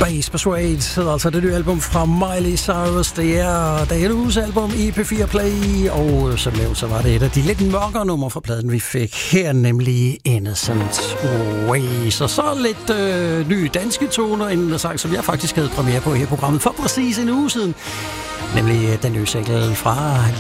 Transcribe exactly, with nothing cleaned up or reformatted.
Ways Persuade hedder altså det nye album fra Miley Cyrus. Det er dagens uges album i P fire Play, og som nævnt, så var det et af de lidt mørkere numre fra pladen, vi fik her, nemlig Innocent Ways. Og så lidt øh, nye danske toner, en sang, som jeg faktisk havde premiere på her i programmet for præcis en uge siden, nemlig den nye single fra